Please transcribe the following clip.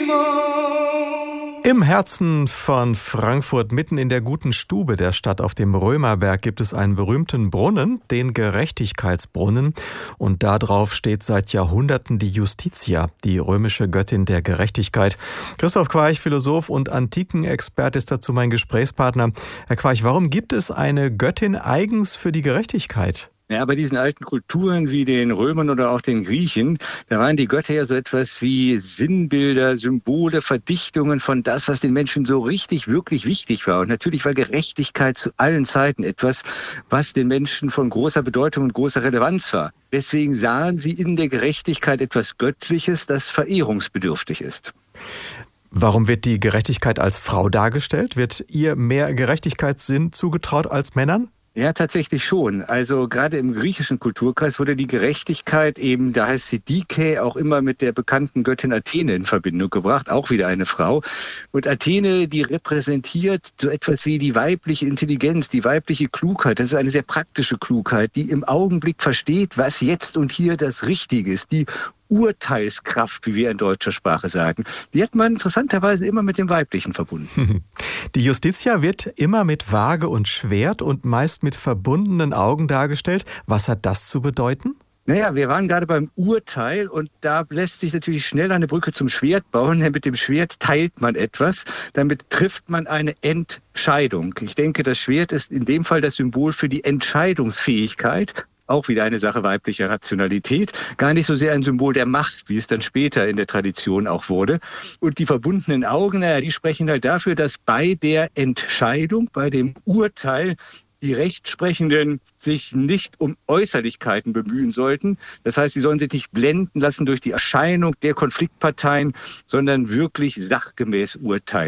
Im Herzen von Frankfurt, mitten in der guten Stube der Stadt auf dem Römerberg, gibt es einen berühmten Brunnen, den Gerechtigkeitsbrunnen. Und darauf steht seit Jahrhunderten die Justitia, die römische Göttin der Gerechtigkeit. Christoph Queich, Philosoph und Antikenexperte, ist dazu mein Gesprächspartner. Herr Queich, warum gibt es eine Göttin eigens für die Gerechtigkeit? Ja, bei diesen alten Kulturen wie den Römern oder auch den Griechen, da waren die Götter ja so etwas wie Sinnbilder, Symbole, Verdichtungen von das, was den Menschen so richtig, wirklich wichtig war. Und natürlich war Gerechtigkeit zu allen Zeiten etwas, was den Menschen von großer Bedeutung und großer Relevanz war. Deswegen sahen sie in der Gerechtigkeit etwas Göttliches, das verehrungsbedürftig ist. Warum wird die Gerechtigkeit als Frau dargestellt? Wird ihr mehr Gerechtigkeitssinn zugetraut als Männern? Ja, tatsächlich schon. Also gerade im griechischen Kulturkreis wurde die Gerechtigkeit eben, da heißt sie Dike, auch immer mit der bekannten Göttin Athene in Verbindung gebracht, auch wieder eine Frau. Und Athene, die repräsentiert so etwas wie die weibliche Intelligenz, die weibliche Klugheit. Das ist eine sehr praktische Klugheit, die im Augenblick versteht, was jetzt und hier das Richtige ist. Die Urteilskraft, wie wir in deutscher Sprache sagen, die hat man interessanterweise immer mit dem Weiblichen verbunden. Die Justitia wird immer mit Waage und Schwert und meist mit verbundenen Augen dargestellt. Was hat das zu bedeuten? Naja, wir waren gerade beim Urteil und da lässt sich natürlich schnell eine Brücke zum Schwert bauen, denn mit dem Schwert teilt man etwas, damit trifft man eine Entscheidung. Ich denke, das Schwert ist in dem Fall das Symbol für die Entscheidungsfähigkeit. Auch wieder eine Sache weiblicher Rationalität, gar nicht so sehr ein Symbol der Macht, wie es dann später in der Tradition auch wurde. Und die verbundenen Augen, die sprechen halt dafür, dass bei der Entscheidung, bei dem Urteil, die Rechtsprechenden sich nicht um Äußerlichkeiten bemühen sollten. Das heißt, sie sollen sich nicht blenden lassen durch die Erscheinung der Konfliktparteien, sondern wirklich sachgemäß urteilen.